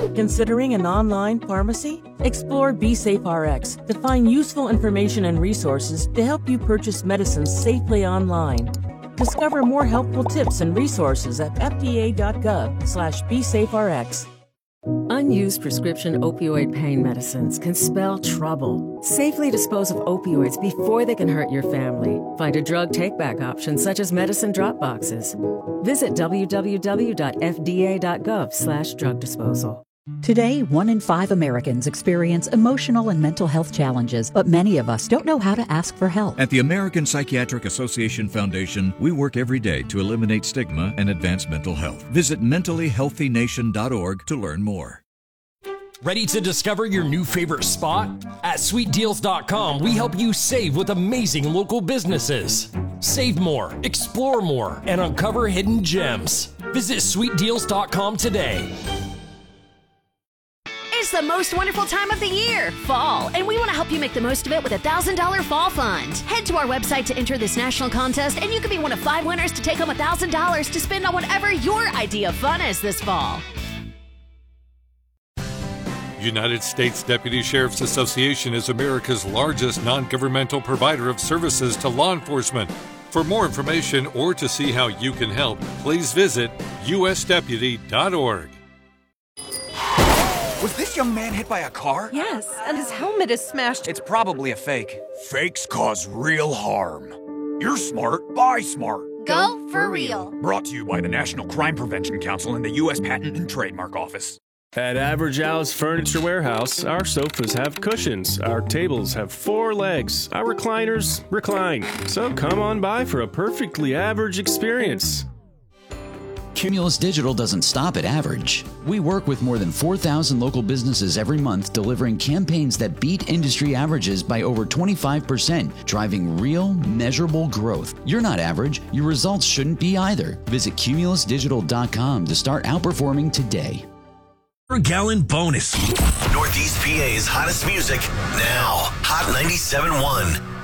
Considering an online pharmacy? Explore BeSafeRx to find useful information and resources to help you purchase medicines safely online. Discover more helpful tips and resources at fda.gov/BeSafeRx. Unused prescription opioid pain medicines can spell trouble. Safely dispose of opioids before they can hurt your family. Find a drug take-back option such as medicine drop boxes. Visit www.fda.gov/drug disposal. Today, 1 in 5 Americans experience emotional and mental health challenges, but many of us don't know how to ask for help. At the American Psychiatric Association Foundation, we work every day to eliminate stigma and advance mental health. Visit mentallyhealthynation.org to learn more. Ready to discover your new favorite spot? At sweetdeals.com, we help you save with amazing local businesses. Save more, explore more, and uncover hidden gems. Visit sweetdeals.com today. It's the most wonderful time of the year, fall, and we want to help you make the most of it with a $1,000 fall fund. Head to our website to enter this national contest, and you could be one of 5 winners to take home $1,000 to spend on whatever your idea of fun is this fall. United States Deputy Sheriff's Association is America's largest non-governmental provider of services to law enforcement. For more information or to see how you can help, please visit usdeputy.org. Was this young man hit by a car? Yes, and his helmet is smashed. It's probably a fake. Fakes cause real harm. You're smart, buy smart. Go for real. Brought to you by the National Crime Prevention Council and the U.S. Patent and Trademark Office. At Average Al's Furniture Warehouse, our sofas have cushions, our tables have 4 legs, our recliners recline. So come on by for a perfectly average experience. Cumulus Digital doesn't stop at average. We work with more than 4,000 local businesses every month, delivering campaigns that beat industry averages by over 25%, driving real, measurable growth. You're not average. Your results shouldn't be either. Visit cumulusdigital.com to start outperforming today. Per gallon bonus. Northeast PA's hottest music now. Hot 97.1.